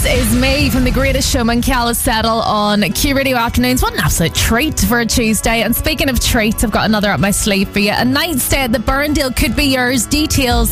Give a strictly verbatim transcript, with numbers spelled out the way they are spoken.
This is me from The Greatest Showman, Callus Settle on Q Radio Afternoons. What an absolute treat for a Tuesday. And speaking of treats, I've got another up my sleeve for you. A night stay at the Burndale could be yours. Details